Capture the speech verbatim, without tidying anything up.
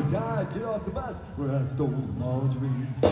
guy, get off the bus where I stole Marjorie.